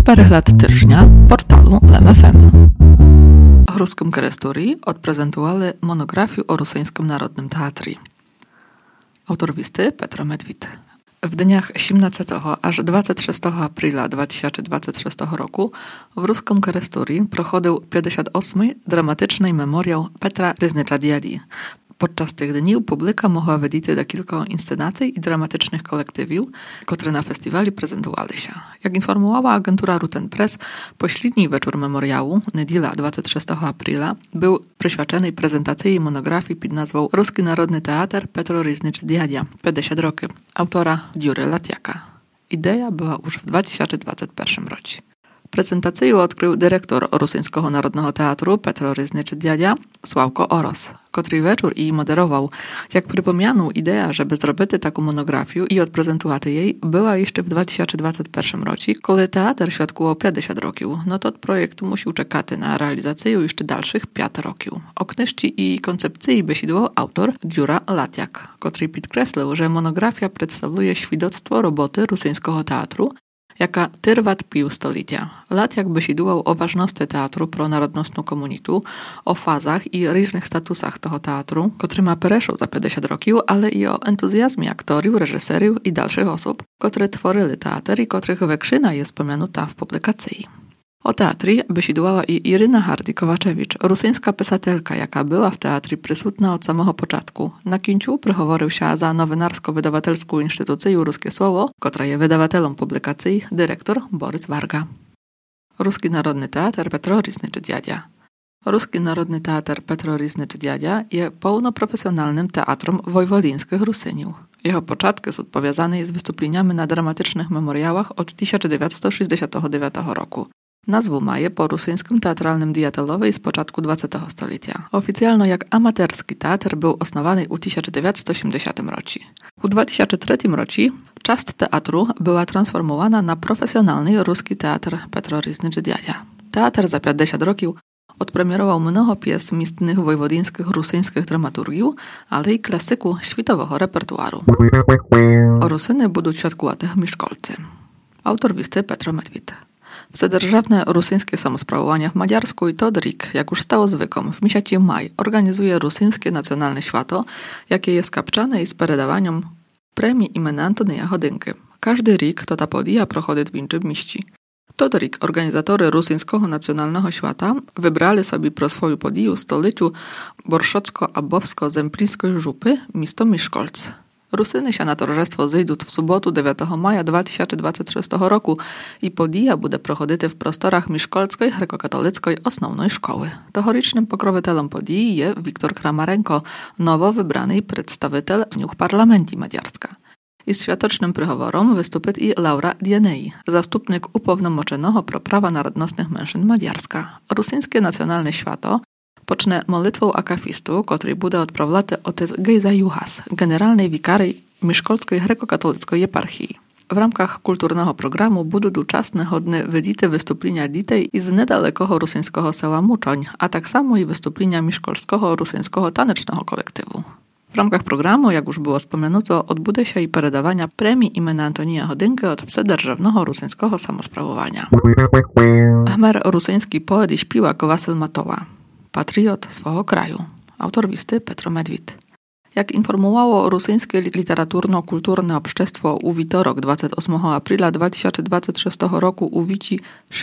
перегляд тижня порталу LEV.FM. Ruskom Keresturyi odprezentowali monografię o rosyjskim narodnym teatrze. Autor listy Petro Medwid. W dniach 17 aż 26 aprila 2026 roku w Ruskom Keresturyi prochodził 58. dramatyczny memoriał Petra Ryznycza-Djadi. Podczas tych dni publika mogła widzieć kilka inscenacji i dramatycznych kolektywiów, które na festiwali prezentowali się. Jak informowała agentura Ruten Press, pośredni wieczór memoriału, niedziela 26 aprila, był przyświadczony prezentacji monografii pod nazwą Ruski Narodny Teatr Petro Ryznycz-Djadzia 50 roki, autora Dziury Latiaka. Idea była już w 2021 roku. Prezentację odkrył dyrektor Rosyjskiego Narodnego Teatru Petro Ryznycz-Djadzia Sławko Oros, który wieczór i moderował. Jak przypomniano, idea, żeby zrobić taką monografię i odprezentować jej, była jeszcze w 2021 roku, kiedy teatr świadkował 50 roków. No to projekt musiał czekać na realizację jeszcze dalszych 5 roków. O knyżci i koncepcji besidło autor Dziura Latiak, który podkreślił, że monografia przedstawia świadectwo roboty rosyjskiego teatru, jaka trwać pół stulecia. Latiak besidłował o ważności teatru pro narodnostną komunitu, o fazach i różnych statusach tego teatru, który ma przeszło za 50 roków, ale i o entuzjazmie aktorów, reżyserów i dalszych osób, które tworzyli teatr i których wykrzyna jest wspomniana w publikacji. O teatrze besidłała i Iryna Hardy-Kowaczewicz, rosyjska pisatelka, jaka była w teatrze przysutna od samego początku. Na końcu przychoworył się za nowinarsko-wydawatelską instytucję Ruskie Słowo, która jest wydawatelem publikacji, dyrektor Borys Warga. Ruski Narodny Teatr Petro Ryznycz-Djadzia. Ruski Narodny Teatr Petro Ryznycz-Djadzia jest pełnoprofesjonalnym teatrem wojwodinskich Rusyniów. Jego początki są powiązane z wystąpieniami na dramatycznych memoriałach od 1969 roku. Nazwę ma je po rosyjskim teatralnym dietolowej z początku XX stulecia. Oficjalno jak amatorski teatr był osnowany w 1980 roku. W 2003 roku część teatru była transformowana na profesjonalny ruski teatr Petro Ryznycz-Djadzia. Teatr za 50 roków odpremierował mnoho pies mistnych wojwodinskich rosyjskich dramaturgiów, ale i klasyku światowego repertuaru. Rusyny będą świadkować mieszkolcy. Autor listy Petro Medwid. Wsedержавne rosyjskie samosprawowanie w Maďarsku i Todrik, jak już stało zwykłym, w miesiącu maj organizuje rosyjskie nacjonalne święto, jakie jest kapczane i z peredawaniem premii imienia Antonija Chodynki. Każdy rok to ta podija prochodzi w innym mieście. Todrik, organizatory rosyjskiego nacjonalnego święta, wybrali sobie pro swoją podiju stoliciu Borszocko-Abowsko-Zemplińskiej żupy miasto Miszkolc. Rusyny się na towarzystwo zejdą w sobotu 9 maja 2026 roku i podija będzie prochodzić w prostorach Miszkolskiej grekokatolickiej osnovnej szkoły. Tohorycznym pokrowitelem podii jest Wiktor Kramarenko, nowo wybrany przedstawiciel w parlamentu Maďarska. I z światocznym przychoworom wystąpi i Laura Dienei, zastupnik upełnomoczonego pro prawa narodnostnych mężczyzn Maďarska. Rosyjskie nacjonalne święto pocznie modlitwą akafistu, który bude odprawlaty otec Gejza Juhas, generalnej wikary Miszkolskiej grekokatolickiej eparchii. W ramach kulturnego programu będą doczasne chodne wizyty wystąpienia ditej z niedalekiego rosyjskiego sela Muczoń, a tak samo i wystąpienia miszkolskiego rosyjskiego tanecznego kolektywu. W ramach programu, jak już było wspomniano, odbude się i peredawania premii imienia Antonija Chodynki od wsedержавnego rosyjskiego samosprawowania. Khmer rosyjski poet i śpiewak Wasyl Matowa. Patriot swojego kraju. Autor listy Petro Medwid. Jak informowało rosyjskie literaturno-kulturne obszczestwo u witorok 28 aprila 2026 roku u wici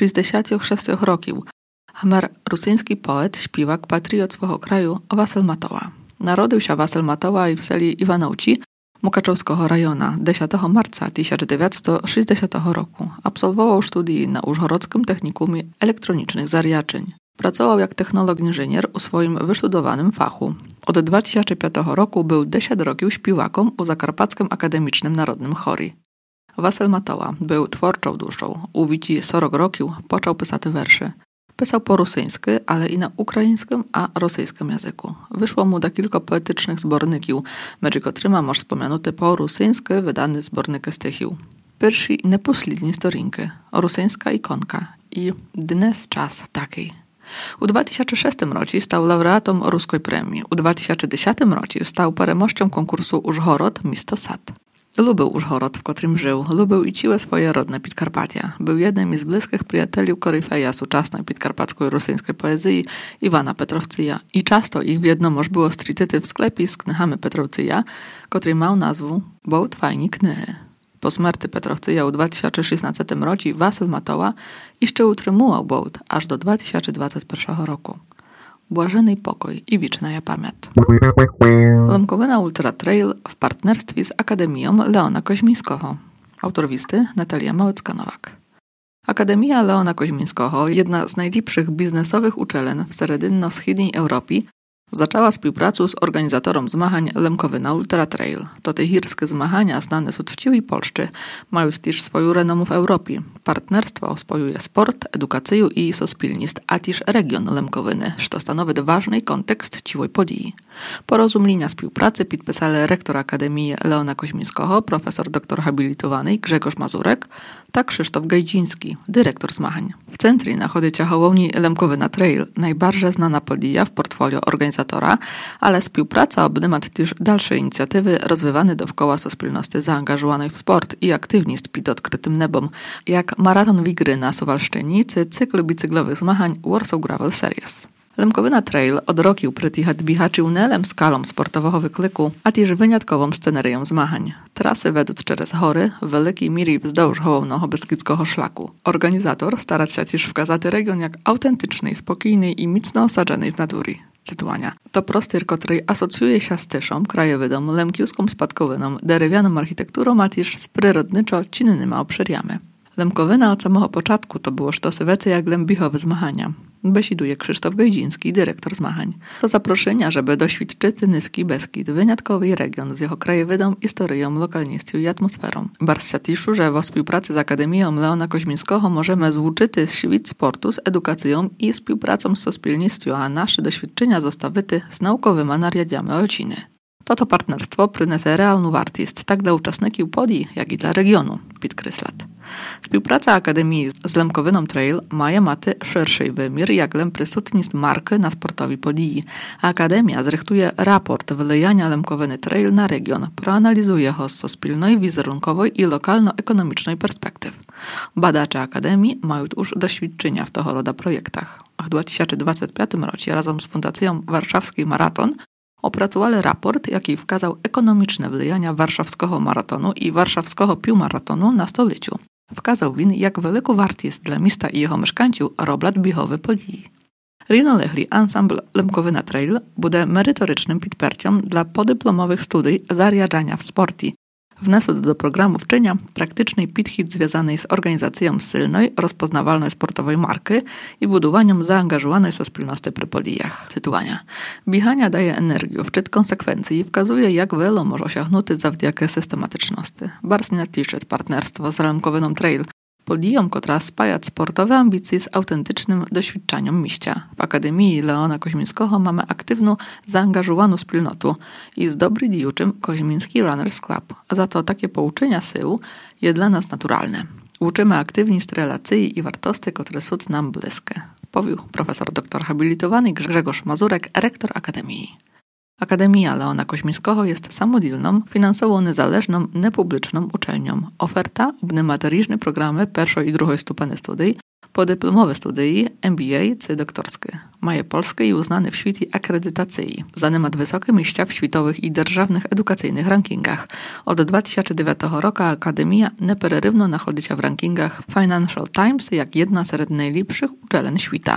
66 roków, Khmer rosyjski poet, śpiewak, patriot swojego kraju Wasyl Matowa. Narodził się Wasyl Matowa w seli Iwanowci Mukaczowskiego rajona 10 marca 1960 roku. Absolwował studia na Użhorodzkim Technikum Elektronicznych Zariaczeń. Pracował jak technolog-inżynier u swoim wystudowanym fachu. Od 2005 roku był 10 roków śpiewakiem u Zakarpackim Akademicznym Narodnym Chori. Wasyl Matowa był twórczą duszą. U wici 40 roków począł pisać werszy. Pisał po rosyjsku, ale i na ukraińskim a rosyjskim języku. Wyszło mu do kilku poetycznych zborników, między którymi masz wspomniany po rosyjsku wydany zbornik stychiów. Pierwszy i nieposledni storinki, rosyjska ikonka i dnes czas taki. U 2006 roku stał laureatom ruskiej premii. U 2010 roku stał peremością konkursu Użhorod Misto Sad. Lubił Užhorod, w którym żył, lubił i ciłe swoje rodne Podkarpatia. Był jednym z bliskich przyjaciół koryfeja suczasnej podkarpackiej rosyjskiej poezji Iwana Petrowcyja i często ich w jednomoż było strityty w sklepie z knychami Petrowcyja, który miał nazwę Bołt fajni knychy. Po śmierci Petrowcyja w 2016 roku Wasyl Matoła jeszcze utrzymał Bołt aż do 2021 roku. Błażenej pokój i wieczna pamięć. Lękowina Ultra Trail w partnerstwie z Akademią Leona Koźmińskiego. Autor listy Natalia Małecka-Nowak. Akademia Leona Koźmińskiego, jedna z najlepszych biznesowych uczelni w średnio-wschodniej Europie, zaczęła współpracę z organizatorem zmachań Lękowina Ultra Trail. To te górskie zmachania znane są w całej Polsce, mają też swoją renomę w Europie. Partnerstwo spojuje sport, edukację i sospilnost, a też region Lękowiny, co stanowi ważny kontekst ciłej podii. Porozumienia współpracy podpisali rektor Akademii Leona Koźmińskiego, profesor doktor habilitowany Grzegorz Mazurek, tak Krzysztof Gajdziński, dyrektor zmachań. W centrum znajduje się Hołowni Lękowina Trail, najbardziej znana podia w portfolio organizatora, ale współpraca obejmuje też dalsze inicjatywy rozwijane dookoła sospilności zaangażowanej w sport i aktywność pod odkrytym nebom, jak maraton Wigry na Suwalszczyni czy cykl bicyklowych zmachań Warsaw Gravel Series. Lękowina Trail od roku przytycha bihaczy unelem skalą sportowego wykliku, a też wyjątkową scenerią zmachań. Trasy wedą przez hory, w wielkiej mierze wzdłuż Hołownego Beskidzkiego szlaku. Organizator stara się też wskazać region jak autentyczny, spokojny i mocno osadzony w natury. Cytowania. To prostor, który asocjuje się z tyszą, krajowydom, lękiuską spadkowiną, drewnianą architekturą, a też z przyrodniczo-cinnymi obszarami. Lękowina od samego początku to było sztosy więcej jak lębichowe zmachania. Besiduje Krzysztof Gajdziński, dyrektor zmachań. To zaproszenia, żeby doświadczyć Nyski Beskid, wyjątkowy region z jego krajowydom, historią, lokalnością i atmosferą. Bardzo się cieszę, że we współpracy z Akademią Leona Koźmińskiego możemy złączyć świat sportu z edukacją i współpracą z sospilnością, a nasze doświadczenia zostały z naukowymi narzędziami ociny. To partnerstwo przyniesie realną wartość tak dla uczestników podii, jak i dla regionu, podkreślat. Współpraca Akademii z Lękowiną Trail ma maty szerszy wymiar, jak przysutność marki na sportowi podii. Akademia zrechtuje raport wylejania Lękowiny Trail na region, proanalizuje go z sospilnej, wizerunkowej i lokalno-ekonomicznej perspektyw. Badacze Akademii mają już doświadczenia w tego rodzaju projektach. W 2025 roku razem z Fundacją Warszawski Maraton opracowali raport, jaki wskazał ekonomiczne wpływanie warszawskiego maratonu i warszawskiego półmaratonu na stoleciu. Wskazał win, jak wielką wartość dla miasta i jego mieszkańców roblat biegowe podii. Równolegle ensemble Lękowina Trail będzie merytorycznym podparciem dla podyplomowych studiów zariadania w sporcie. Wniosł do programu wczenia praktycznej podchód związanej z organizacją silnej, rozpoznawalnej sportowej marki i budowaniem zaangażowanej sospilności przy podijach. Cytowania. Bieganie daje energię, wczyt konsekwencji i wskazuje, jak wiele może osiągnąć zawdzięki systematyczności. Bardzo natliczyć partnerstwo z Lękowiną Trail, podijom, która spaja sportowe ambicje z autentycznym doświadczeniem mieścia. W Akademii Leona Koźmińskiego mamy aktywną, zaangażowaną wspólnotę i z dobry dziuczym Koźmiński Runners Club. Za to takie pouczenia sył jest dla nas naturalne. Uczymy aktywnie z relacji i wartości, które są nam bliskie. Powił profesor doktor habilitowany Grzegorz Mazurek, rektor Akademii. Akademia Leona Koźmińskiego jest samodzielną, finansowo niezależną, niepubliczną uczelnią. Oferta obejmuje różne programy pierwszej i drugiej stopni studiów, podyplomowe studia, MBA czy doktorskie. Maje polskie i uznane w świecie akredytacji. Zajmuje wysokie miejsca w światowych i державnych edukacyjnych rankingach. Od 2009 roku Akademia nieprerywno nachodzi się w rankingach Financial Times jak jedna z najlepszych uczelni świata.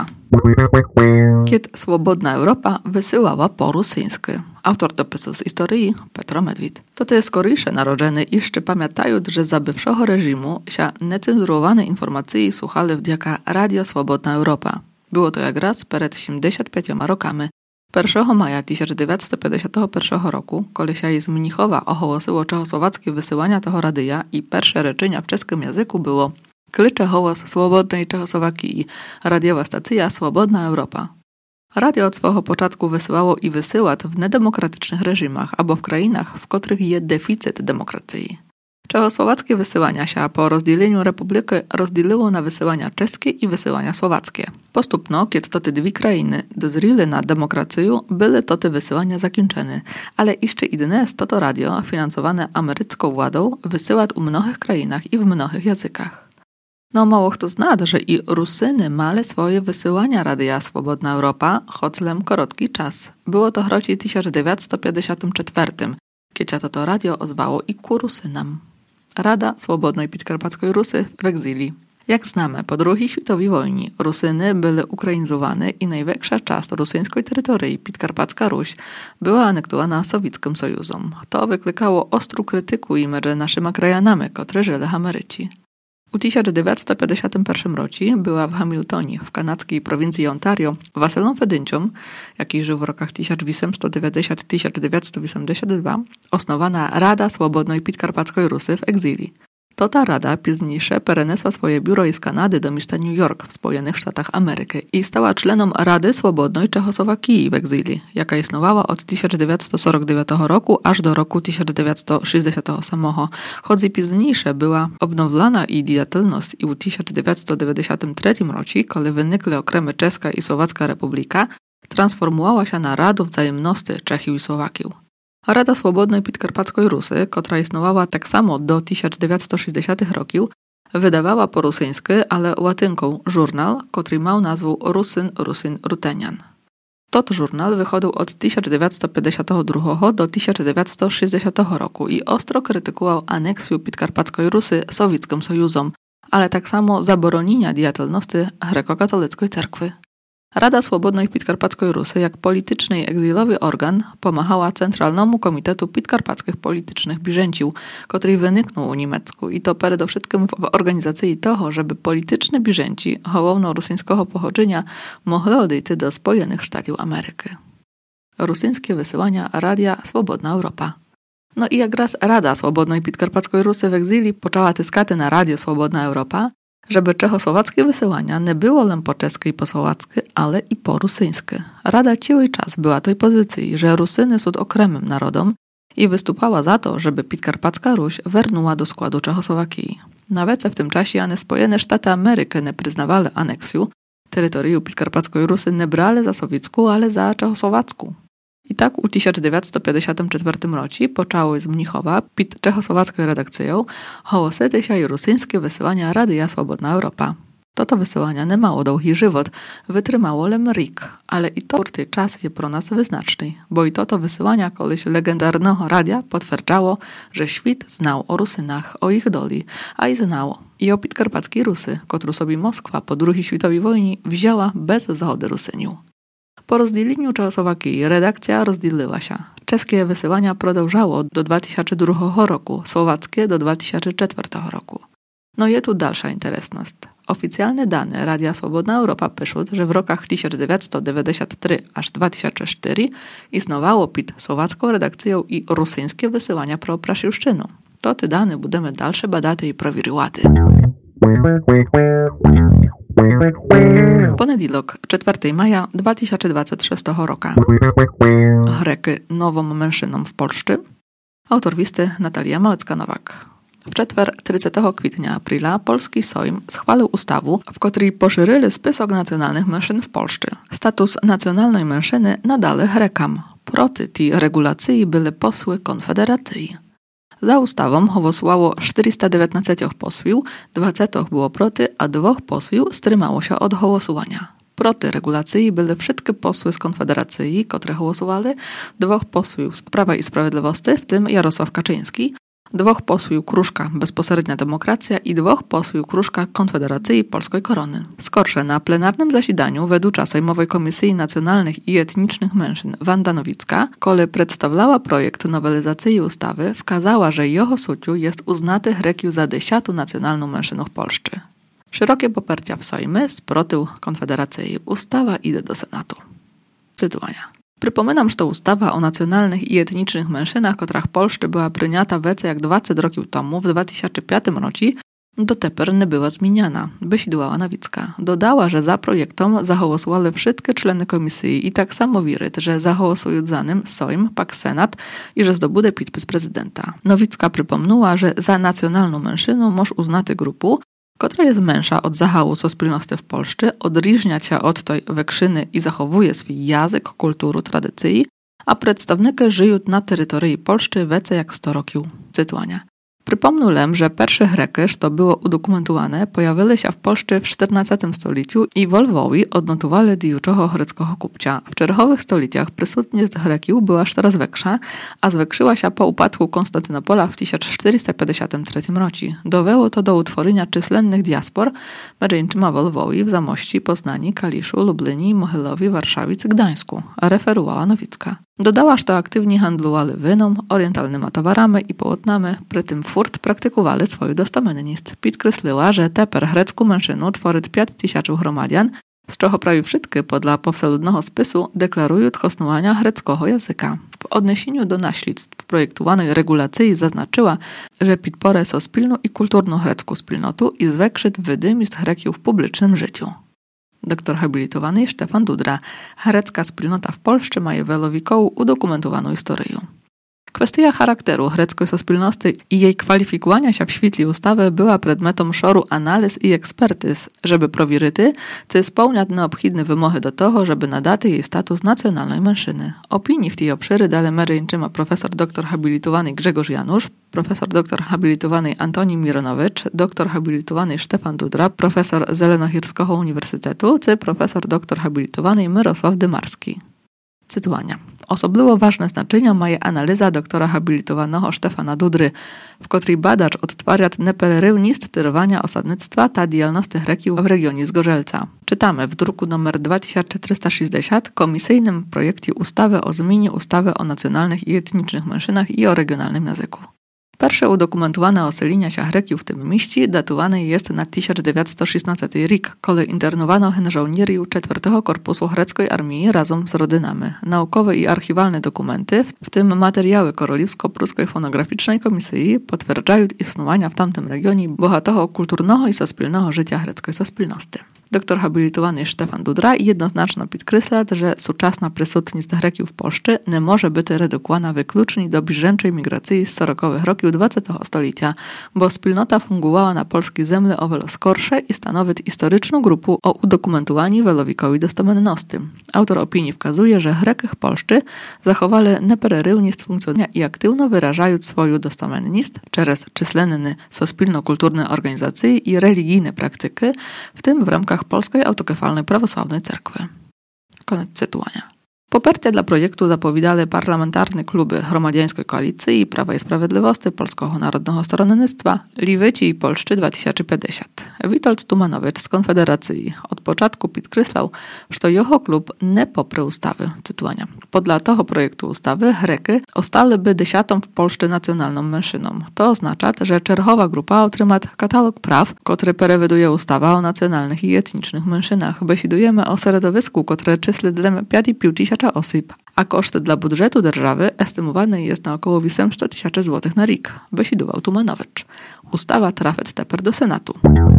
Kiedy Swobodna Europa wysyłała po rosyjsku. Autor dopisów z historii Petro Medwid. To te skorejsze narodziny jeszcze pamiętają, że za bywszego reżimu się niecenzurowane informacje słuchali wdzięka Radio Swobodna Europa. Było to jak raz przed 75 rokami. 1 maja 1951 roku kolesia z Mnichowa ogłosiło czechosłowackie wysyłania tego radia i pierwsze reczenia w czeskim języku było Klicze hołos Swobodnej Czechosłowakii, radiowa stacja Swobodna Europa. Radio od swojego początku wysyłało i wysyła w niedemokratycznych reżimach albo w krajach, w których jest deficyt demokracji. Czechosłowackie wysyłania się po rozdzieleniu republiki rozdzieliło na wysyłania czeskie i wysyłania słowackie. Postupno, kiedy to te dwie krainy dozrili na demokrację, były to te wysyłania zakończone, ale jeszcze i dnes to radio finansowane amerycką władą wysyła u mnohych krajinach i w mnohych językach. No mało kto zna, że i Rusyny mali swoje wysyłania Radia Swobodna Europa, choclem krótki czas. Było to w roku 1954, kiedy to radio ozwało i ku Rusynam. Rada Swobodnej Podkarpackiej Rusy w egzilii. Jak znamy, po II światowej wojnie Rusyny były ukrainizowane i największa część rosyjskiej terytorii, Podkarpacka Ruś, była anektowana Sowieckim Sojuzem. To wyklikało ostrą krytykę między naszymi krajanami, które żyli w Ameryce. W 1951 roku była w Hamiltonie, w kanadzkiej prowincji Ontario, Wasilem Fedynciom, jaki żył w rokach 1890-1982, osnowana Rada Swobodnej Podkarpackiej Rusy w egzilii. To ta rada późniejsze przenesła swoje biuro z Kanady do miasta New York w Spojenych Stanach Ameryki i stała członem Rady Swobodnej Czechosłowakii w egzilii, jaka istniała od 1949 roku aż do roku 1968, choć późniejsze była obnowiona jej działalność i w 1993 roku, kiedy wynikły okremy Czeska i Słowacka Republika, transformowała się na Radę Wzajemności Czechii i Słowakii. Rada Swobodnej Podkarpackiej Rusy, która istniała tak samo do 1960 roków, wydawała po rosyjsku, ale łatynką żurnal, który miał nazwę Rusyn Rutenian. Tot żurnal wychodził od 1952 do 1960 roku i ostro krytykował aneksję Podkarpackiej Rusy Sowieckim Sojuzem, ale tak samo zabronienia działalności grekokatolickiej cerkwy. Rada Swobodnej Podkarpackiej Rusy, jak polityczny i egzilowy organ, pomagała Centralnemu Komitetu Podkarpackich Politycznych Bieżęcił, który wyniknął u Niemiecku i to przede wszystkim w organizacji toho, żeby polityczne bieżęci hołowno-rosyjskiego pochodzenia mogli odejść do Spojenych Stanów Ameryki. Rosyjskie wysyłania Radia Swobodna Europa. No i jak raz Rada Swobodnej Podkarpackiej Rusy w egzilii poczęła tyskać na Radio Swobodna Europa, żeby czechosłowackie wysyłania nie było len po czeskie i po słowackie, ale i po rosyjskie. Rada cały czas była tej pozycji, że Rusyny są okremym narodom i wystupała za to, żeby Podkarpacka Ruś wernęła do składu Czechosłowakii. Nawet w tym czasie Spojone Sztaty Ameryki nie przyznawały aneksju, terytorium Podkarpackiej Rusy nie brali za sowiecką, ale za czechosłowacką. I tak w 1954 roku poczęły z Mnichowa pod czechosłowacką redakcją hołosety się i rosyjskie wysyłania Radia Swobodna Europa. To wysyłania nie mało długi żywot, wytrzymało lem rok, ale i to ten czas jest pro nas wyznaczny, bo i to wysyłania koleś legendarnego radia potwierdzało, że świat znał o Rusynach, o ich doli, a i znało i o Podkarpackiej Rusy, którą sobie Moskwa po II światowej wojnie wzięła bez zgody Rusyniów. Po rozdzieleniu Czechosłowakii redakcja rozdzieliła się. Czeskie wysyłania продовжało do 2002 roku, słowackie do 2004 roku. No jest tu dalsza interesność. Oficjalne dane Radia Swobodna Europa piszą, że w rokach 1993 aż 2004 istniało pod słowacką redakcją i rosyjskie wysyłania pro Prasiuszczynu. To te dane będziemy dalsze badać i prowierywać. Poniedziałek, 4 maja 2026 roku. Greki nową mężczyzną w Polsce. Autor listy Natalia Małecka-Nowak. W czwartek 30 kwietnia aprila polski Sejm schwalił ustawę, w której poszerzyli spisek nacjonalnych mężczyzn w Polsce. Status nacjonalnej mężczyzny nadali Grekom. Proti tej regulacji byli posły Konfederacji. Za ustawą głosowało 419 posłów, 20 było proti, a 2 posłów wstrzymało się od głosowania. Proti regulacji byli wszystkie posły z Konfederacji, które głosowali, 2 posłów z Prawa i Sprawiedliwości, w tym Jarosław Kaczyński, 2 posłów Kruszka Bezpośrednia Demokracja i 2 posłów Kruszka Konfederacji Polskiej Korony. Skorsze na plenarnym zasiedaniu według Sejmowej Komisji Nacjonalnych i Etnicznych Mężczyzn Wanda Nowicka, kole przedstawiała projekt nowelizacji ustawy, wskazała, że jego suciu jest uznaty Grekiu za 10 nacjonalną mężczyznę w Polsce. Szerokie poparcia w Sejmie sprotył Konfederacji. Ustawa idzie do Senatu. Cytowania. Przypominam, że to ustawa o nacjonalnych i etnicznych mężczyznach, która w Polsce była przyjęta więcej jak 20 roków temu, w 2005 roku, Дотепер не була зміняна, бесідувала Новіцька. Додала, що за проєктом заголосували всі члени комісії і так само вірить, що заголосують за ним Sejm, pak Senat і що здобуде підпис президента. Новіцька припомнула, що за національну меншину може узнати групу, która jest mniejsza od zagału suspólności w Polsce, odróżnia się od tej większyny i zachowuje swój język, kulturę, tradycje, a przedstawnicy żyją na terytorii Polski więcej jak 100 roków. Cytowania. Przypomnę, że pierwsze Greki, co było udokumentowane, pojawiły się w Polsce w XIV stuleciu i w Lwowie odnotowali diuczego greckiego kupcia. W czerwonych stuleciach prysutność Greków była coraz większa, a zwiększyła się po upadku Konstantynopola w 1453 roku. Dowiało to do utworzenia czyslennych diaspor, między w Lwowie, w Zamości, Poznaniu, Kaliszu, Lublinie, Mochylowie, Warszawie czy Gdańsku, referowała Nowicka. Dodała, że aktywnie handlowali winą, orientalnymi towarami i połotnami, przy tym furt praktykowali swoją dostamenność. Podkreśliła, że teper grecką mężczyznę tworzy 5000 gromadian, z czego prawie wszystkie podle powseludnego spisu deklarują kosnowania greckiego języka. W odniesieniu do naśledztw projektowanej regulacji zaznaczyła, że podporę sospilną i kulturną grecką wspólnotę i zwiększyć wydymizm Greków w publicznym życiu. Doktor habilitowany Stefan Dudra. Grecka wspólnota w Polsce ma wielowiekowo udokumentowaną historię. Kwestia charakteru greckiej wspólnoty i jej kwalifikowania się w świetle ustawy była przedmiotem szeregu analiz i ekspertyz, żeby prowieryty, czy spełniać nieobchodne wymogi do tego, żeby nadać jej status nacjonalnej mensziny. Opinii w tej obszary dali m.in. profesor doktor habilitowany Grzegorz Janusz, profesor doktor habilitowany Antoni Mironowicz, doktor habilitowany Stefan Dudra, profesor Zelenochirskiego Uniwersytetu, czy profesor doktor habilitowany Mirosław Dymarski. Cytowania. Osobliwie ważne znaczenie ma analiza doktora habilitowanego Stefana Dudry, w której badacz odtwarza nepererywność trwania osadnictwa ta działalności Greków w regionie Zgorzelca. Czytamy w druku nr 2360 komisyjnym projekcie ustawy o zmianie ustawy o nacjonalnych i etnicznych menszynach i o regionalnym języku. Pierwsze udokumentowane oselenia się Greków w tym mieście datowane jest na 1916 rok, kiedy internowano żołnierzy 4 Korpusu Greckiej Armii razem z rodzinami. Naukowe i archiwalne dokumenty, w tym materiały Korolewsko-Pruskiej Fonograficznej Komisji, potwierdzają istnienie w tamtym regionie bogatego kulturnego i sospólnego życia greckiej sospólności. Doktor habilitowany Stefan Dudra jednoznacznie podkreśla, że współczesna prysutność Greków w Polsce nie może być redukowana wyklucznie do bieżącej migracji z 40-wych roków XX stulecia, bo wspólnota fungowała na polskiej ziemi o wiele skorsze i stanowi historyczną grupę o udokumentowani wielowiekowej dostamenności. Autor opinii wskazuje, że Greki w Polsce zachowali nepererywność funkcjonowania i aktywno wyrażają swoją dostamenność przez czyslenny sospólno-kulturne organizacje i religijne praktyki, w tym w ramach Polskiej Autokefalnej Prawosławnej Cerkwy. Koniec cytowania. Poparcie dla projektu zapowiadali parlamentarne kluby Gromadziańskiej Koalicji i Prawa i Sprawiedliwości, Polskiego Narodnego Stronnictwa, Liwyci i Polscy 2050. Witold Tumanowicz z Konfederacji od początku podkreślał, że jego klub nie poprze ustawy. Cytowania. Podle tego projektu ustawy Greki ostaliby 10. w Polsce nacjonalną mężczyzną. To oznacza, że czerwowa grupa otrzyma katalog praw, który przewiduje ustawa o nacjonalnych i etnicznych mężczyznach. Besidujemy o środowisku, które czyсли dla 5,5 tysiąca osób, a koszty dla budżetu держawy estymowany jest na około 800 tysięcy złotych na rok. Besidował Tumanowicz. Ustawa trafi teper do Senatu.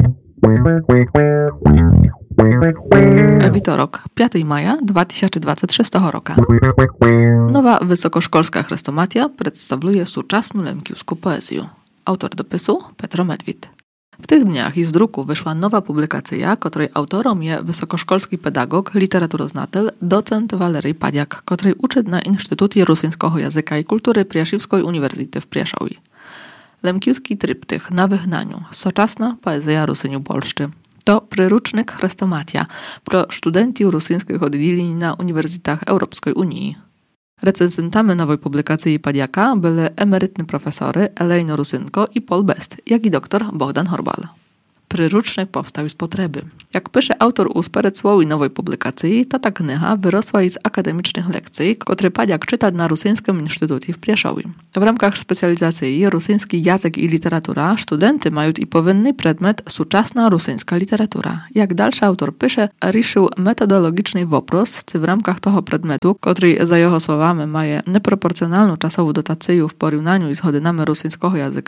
Witorok, 5 maja 2026 roku. Nowa wysokoszkolska chrestomatia przedstawia współczesną lemkiewską poezję. Autor dopisu Petro Medwid. W tych dniach i z druku wyszła nowa publikacja, której autorem jest wysokoszkolski pedagog, literaturoznatel, docent Walery Padiak, który uczy na Instytucie Rosyjskiego Języka i Kultury Prieszewskiej Uniwersytety w Prieszowie. Lemkiewski tryptych na wygnaniu, soczasna poezja Rusyniu Polszczy. To przyrucznik chrestomatia pro studentów rosyjskich oddzieleń na Uniwersytetach Europejskiej Unii. Recenzentami nowej publikacji Padiaka byli emerytni profesory Elejno Rusynko i Paul Best, jak i dr Bogdan Horbal. Przyrucznik powstał z potrzeby. Jak pisze autor u słownej nowej publikacji, ta kniha wyrosła z akademicznych lekcji, które Padiak czyta na Rosyjskim Instytucie w Prieszowie. W ramach specjalizacji rosyjski język i literatura studenty mają i powinny przedmiot współczesna rosyjska literatura. Jak dalszy autor pisze, ruszył metodologiczny wopros, czy w ramach tego przedmiotu, który za jego słowami ma nieproporcjonalną czasową dotację w porównaniu z godzinami rosyjskiego języka,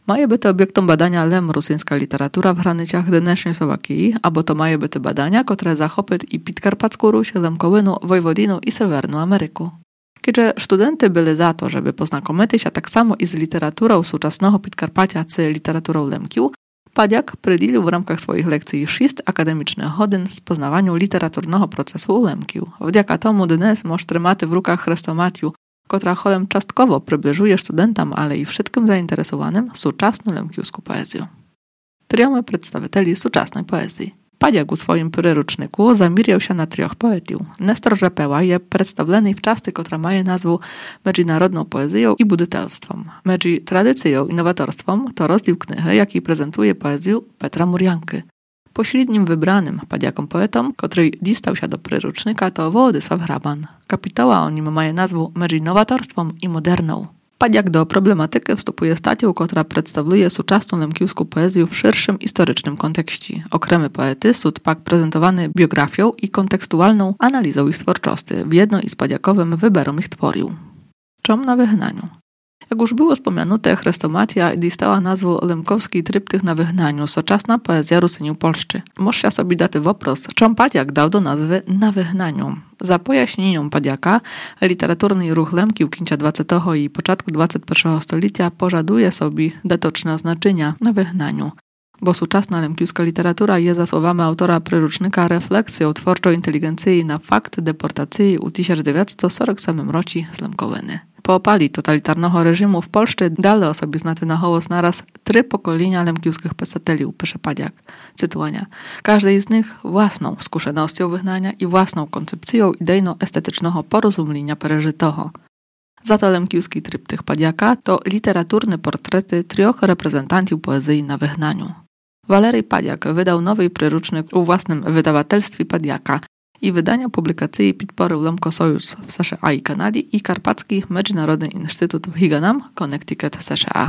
Mає бути об'єктом badania lem rusyńska literatura w границях dnešnej Słowakii, або то має бути badania, które захопить і Підкарпатську Русь, Лемковину, Войводину і Северну Америку. Kiedy studenty byli za to, żeby poznakomiti się tak samo i z literaturą współczesnego Podkarpacia czy literaturą Lemkiu, Padiak przydzielił w ramach swoich lekcji 6 akademicznych godzin z poznawaniu literaturnego procesu u Lemkiu. Wdzięka tomu dnes możecie mać w rukach chrestomatiu, która cholem czastkowo przybliżuje studentom, ale i wszystkim zainteresowanym współczesną lemkiuską poezję. Triomy przedstawicieli współczesnej poezji. Padiak u swoim przyruczniku zamiriał się na 3 poetów. Nestor Rzepeła je przedstawiony w czasty, która ma nazwę międzynarodną poezją i budytelstwem. Między tradycją i nowatorstwem to rozdział knihy, jaki prezentuje poezję Petra Murianki. Pośrednim wybranym Padiakom poetom, który dostał się do przyrucznika, to Wołodysław Hraban. Kapitała o nim ma nazwę między nowatorstwem i moderną. Padiak do problematyki wstępuje statią, która przedstawuje współczesną lemkiuską poezję w szerszym historycznym kontekście. Okremy poety są pak prezentowane biografią i kontekstualną analizą ich twórczości w jedno i z Padiakowym wyborem ich tworił. Czom na wygnaniu. Jak już było wspomniane, chrestomatia dostała nazwę Lemkowski tryptych na wygnaniu, soczasna poezja Rusyniu Polszczy. Można sobie dać wopros, czom Padiak dał do nazwy na wygnaniu. Za pojaśnieniem Padiaka, literaturny ruch Lemki u końca XX i początku XXI stulecia pożaduje sobie datoczne oznaczenia na wygnaniu. Bo współczesna lemkiuska literatura jest za słowami autora przyrucznika refleksją twórczą inteligencji na fakt deportacji u 1947 roku z Lemkowiny. Po opali totalitarnego reżimu w Polsce dali o sobie znate na hołos naraz 3 pokolenia lemkiuskich pisateli, pisze Padiak. Cytuwania. Każdy z nich własną skłonnością wygnania i własną koncepcją idejno-estetycznego porozumienia przeżytego. Za to lemkiuski tryptych Padiaka to literaturne portrety 3 reprezentantów poezji na wygnaniu. Walery Padiak wydał nowy przyrucznik u własnym wydawatelstwie Padiaka i wydania publikacji podporu Lemkosojus w США i Kanadzie i Karpacki Międzynarodny Instytut w Higanam, Connecticut, США.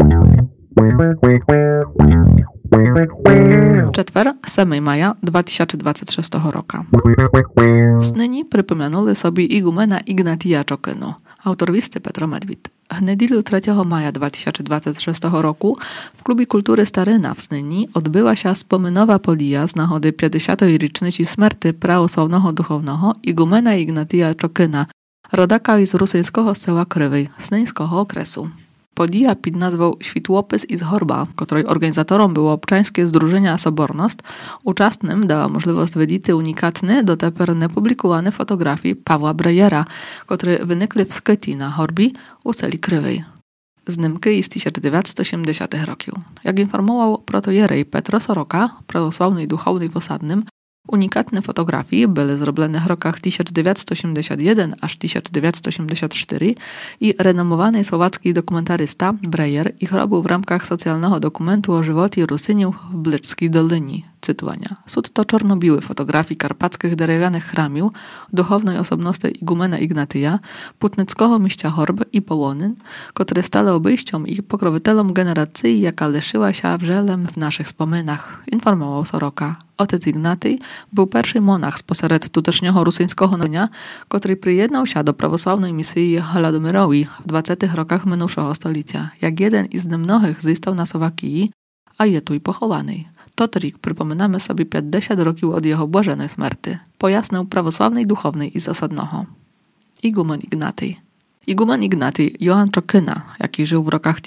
Четвер, 7 maja 2026 roku. Snyni przypomenuli sobie igumena Ignatija Czokinu. Autor listy Petro Medwid. W niedzielę 3 maja 2026 roku w Klubie Kultury Staryna w Snyni odbyła się wspominowa podija z nagody 50. rocznicy śmierci prawosławnego duchownego igumena Ignatija Czokina, rodaka z rusyńskiego sela Krywej, snyńskiego okresu. Podija pod nazwą Światłopis iz Horba, której organizatorom było obczańskie Zdrużenia Soborność, uczestnym dała możliwość widzieć unikatne, doteper niepublikowane fotografii Pawła Brejera, które wynikły w Skytii na Horbi u seli Krywej. Znimki z 1980 roków. Jak informował protojerej Petro Soroka, prawosławnej duchownej posadnym, unikatne fotografie były zrobione w rokach 1981 aż 1984 i renomowany słowacki dokumentarysta Breyer ich robił w ramach socjalnego dokumentu o żywocie Rusyniów w Blickiej Dolinie. Cytowania. Sud to czarno-białe fotografii karpackich drewnianych chramił, duchownej osobności igumena Ignatyja, putnickiego mieścia Horb i Połonyn, które stale obejściom i pokrowitelom generacji, jaka leszyła się wrzelem w naszych wspominach, informował Soroka. Ojciec Ignatyj był pierwszy monach spośród tutecznego rusyńskiego narodzenia, który przyjednał się do prawosławnej misji Holodomyrowi w 20 rokach minionego stulecia. Jak jeden z niemnogich został na Słowakii, a je tu i pochowany. To trik przypominamy sobie 50 roków od jego błażenej śmierci. Pojasnął prawosławnej duchownej i zasadnoho. Igumen Ignatyj. Igumen Ignatyj Johann Czokina, jaki żył w rokach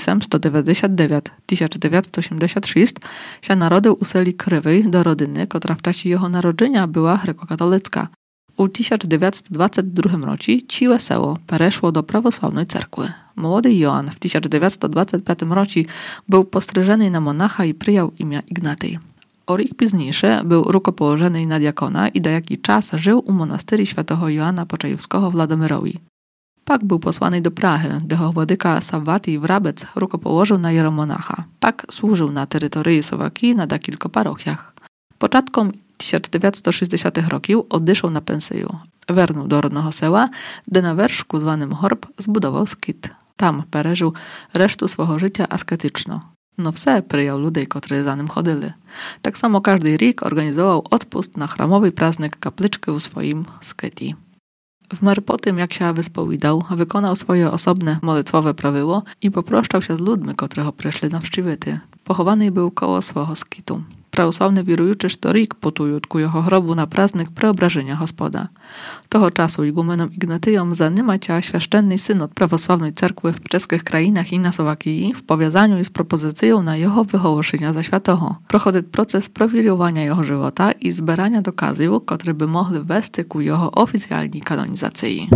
1899-1986, się narodził u seli Krywej do rodziny, która w czasie jego narodzenia była grekokatolicka. U 1922 roku ciłe seło przeszło do prawosławnej cerkwy. Młody Johann w 1925 roku był postryżony na monacha i przyjął imię Ignatyj. Rok późniejszy był rukopołożony na diakona i do jaki czas żył u monasterii świętego Joanna Poczajewskiego w Ladomyrowi. Pak był posłany do Prahy, gdzie władyka Sawwati Wrabec rukopołożył na jeromonacha. Pak służył na terytorii Słowakii na kilku parochiach. Początkom 1960 roków odeszł na pensję. Wernął do rodnego sela, gdzie na wierzchu zwanym Horb zbudował skit. Tam przeżył resztę swojego życia asketyczno. No wse przyjął ludzi, którzy za nim chodzili. Tak samo każdy rok organizował odpust na chramowy praznik kapliczkę u swoim skytii. W mer po tym, jak się wyspowiadał, wykonał swoje osobne modlitwowe prawyło i poproszczał się z ludźmi, których przyszli na wczciwyty. Pochowany był koło swego skitu. Prawosławny wirujuczy sztorik putują ku jeho hrobu na praznik preobrażenia Gospoda. Toho czasu igumenom Ignatyjom zanymacia świeszczenny synod prawosławnej cerkwy w czeskich krainach i na Słowakii w powiązaniu z propozycją na jeho wyhołoszenia za światoho. Prochodzi proces prowiriowania jego żywota i zbierania dokazów, które by mogli wести ku jego oficjalnej kanonizacji.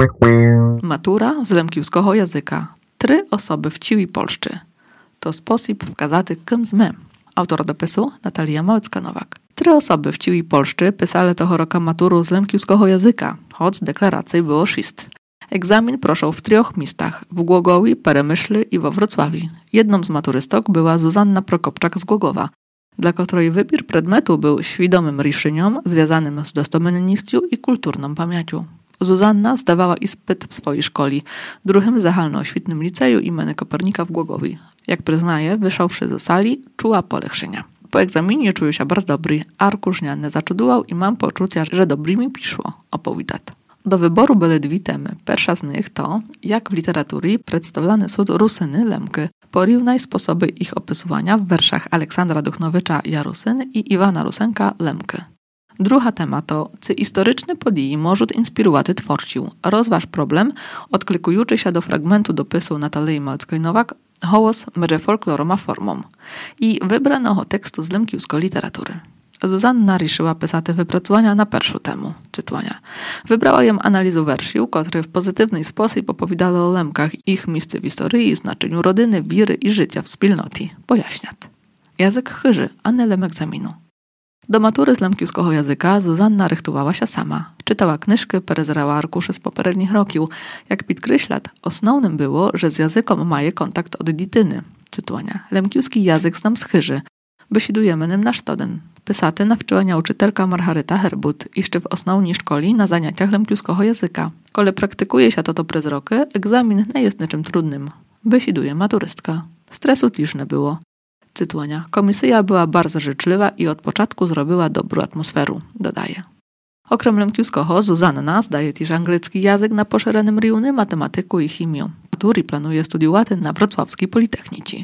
Matura z lemkiwskiego języka. 3 osoby w ciui Polszczy. To sposób wskazaty, kim sme. Autor dopisu Natalia Małecka-Nowak. 3 osoby w ciui Polszczy pisali toho roka maturu z lemkiwskiego języka, choć deklaracji było 6. Egzamin proszą w 3 miejscach, w Głogowie, Peremyśli i we Wrocławiu. Jedną z maturystok była Zuzanna Prokopczak z Głogowa, dla której wybór predmetu był świadomym решением związanym z dostomennością i kulturną pamięcią. Zuzanna zdawała ispyt w swojej szkoli, drugim zahalnooświtnym liceju imienia Kopernika w Głogowie. Jak przyznaje, wyszławszy do sali, czuła polepszenia. Po egzaminie czuję się bardzo dobry, arkusz nie zaczudował i mam poczucie, że dobrze mi piszło, opowiada. Do wyboru były 2 temy. Pierwsza z nich to, jak w literaturze przedstawiane są Rusyny Lemky. Porównaj sposoby ich opisywania w werszach Aleksandra Duchnowicza Jarusyn i Iwana Rusenka Lemky. Druga tema to, czy historyczne podії можуть інспірувати творців. Rozważ problem, odklikujący się do fragmentu dopisu Natalii Małeckiej-Nowak Hołos mre folkloroma formą i wybranego tekstu z lemkiwskiej literatury. Zuzanna riszyła pisać wypracowania na pierwszą temu, cytowania. Wybrała ją analizu wersił, które w pozytywny sposób opowiadały o Lemkach, ich miejsce w historii, znaczeniu rodziny, wiry i życia w wspólnocie. Pojaśniat. Język chyży, a nie lem egzaminu. Do matury z lemkiwskiego języka Zuzanna rychtowała się sama. Czytała knyżki, perezerała arkusze z poprzednich rokił. Jak podkreślat, osnovnym było, że z językiem maje kontakt od dityny. Cytowania. Lemkiwski język znam z chyży. Besidujemy nim na sztoden. Pysaty nawczyła nauczytelka Margaryta Herbut, jeszcze w osnovnej szkoli na zajęciach lemkiwskiego języka. Kole praktykuje się to przez roki, egzamin nie jest niczym trudnym. Besiduje maturystka. Stresu też nie było. Cytowania. Komisja była bardzo życzliwa i od początku zrobiła dobrą atmosferę, dodaje. Okrem lemkiwskiego Zuzanna zdaje też angielski język na poszerzonym rejonie, matematyku i chemię. Matury planuje studiować na wrocławskiej Politechnice.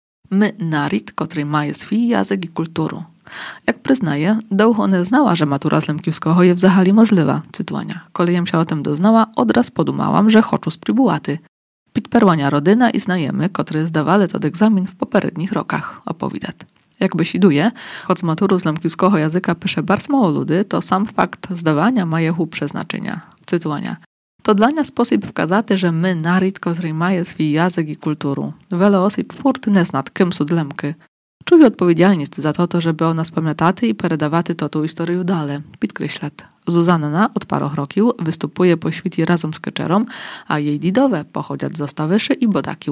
My naród, który ma swój język i kulturę. Jak przyznaje, długo nie znała, że matura z lemkiwskiego jest w zahali możliwa. Cytowania. Kolejem się o tym doznała, odraz podumałam, że chcę spróbować. Pitperłania rodyna i znajemy, które zdawali ten egzamin w poprzednich rokach, opowiada. Jak besiduje, choć z maturu z lemkiwskiego języka pisze bardzo mało ludzi, to sam fakt zdawania ma jeho przeznaczenia. Cytowania. To dla nas sposób wskazać, że my naród, który ma swój język i kulturę. Wiele osób furt nie zna, kim są Lemky. Czuję odpowiedzialność za to, żeby o nas pamiętać i peredawać tą historię dalej, podkreślat. Zuzanna od paru roków występuje po świecie razem z Keczerom, a jej didowe pochodzą z Zostawyszy i Bodakił.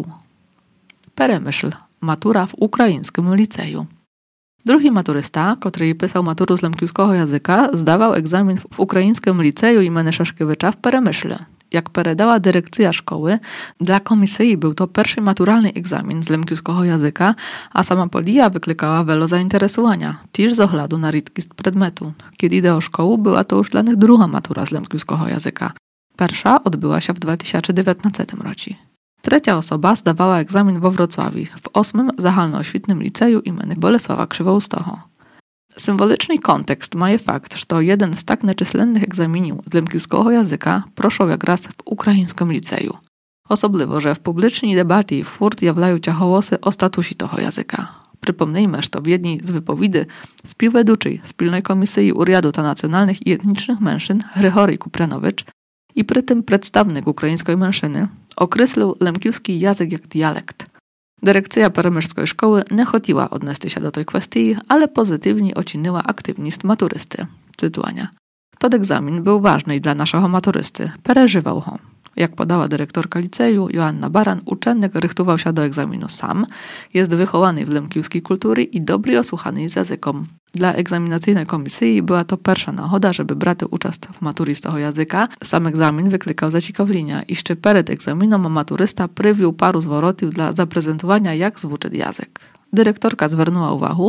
Peremyśl. Matura w ukraińskim liceju. Drugi maturysta, który pisał maturu z lemkiwskiego języka, zdawał egzamin w ukraińskim liceju imienia Szaszkiewicza w Peremyślu. Jak peredała dyrekcja szkoły, dla komisji był to pierwszy maturalny egzamin z lemkiwskiego języka, a sama podija wyklikała wiele zainteresowania, też z oglądu na rytkość predmetu. Kiedy idę o szkołę, była to już dla nich druga matura z lemkiwskiego języka. Pierwsza odbyła się w 2019 roku. Trzecia osoba zdawała egzamin we Wrocławiu, w 8. zahalnooświtnym liceju imienia Bolesława Krzywoustego. Symboliczny kontekst ma fakt, że to jeden z tak nieczyslennych egzaminów z lemkiwskiego języka proszą jak raz w ukraińskim liceju. Osobliwo, że w publicznej debacie furt jawlają się głosy o statusie tego języka. Przypomnijmy, że to w jednej z wypowiedzi współweduczej Spilnej Komisji Uriadu ta Nacjonalnych i Etnicznych Mężczyzn Hryhoryj Kupranowicz i przy tym przedstawnik ukraińskiej mężczyzny określił lemkiwski język jak dialekt. Dyrekcja peremyszskiej szkoły nie chciała odnieść się do tej kwestii, ale pozytywnie oceniła aktywność maturysty. Cytowania. Ten egzamin był ważny dla naszego maturysty. Przeżywał go. Jak podała dyrektorka liceju Joanna Baran, uczennik rychtował się do egzaminu sam, jest wychowany w lemkiwskiej kultury i dobry osłuchany z językiem. Dla egzaminacyjnej komisji była to pierwsza nagoda, żeby brać udział w matury z tego języka. Sam egzamin wyklikał zaciekawienia. Jeszcze przed egzaminem maturysta przywiózł paru zwrotów dla zaprezentowania, jak zwuczy język. Dyrektorka zwróciła uwagę,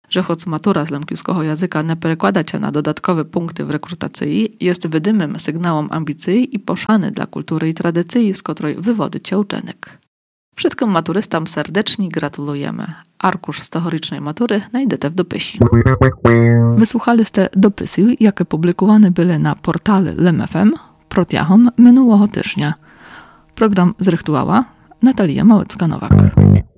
że choć matura z lemkівського języka nie przekłada cię na dodatkowe punkty w rekrutacji, jest wydymym sygnałem ambicji i poszany dla kultury i tradycji, z której wywody cię uczennik. Wszystkim maturystom serdecznie gratulujemy. Arkusz stohorycznej matury znajdziecie w dopisie. Wysłuchaliście dopisy, jakie publikowane były na portale LMFM протягом минулого тижня. Program zrychtuała Natalia Małecka-Nowak.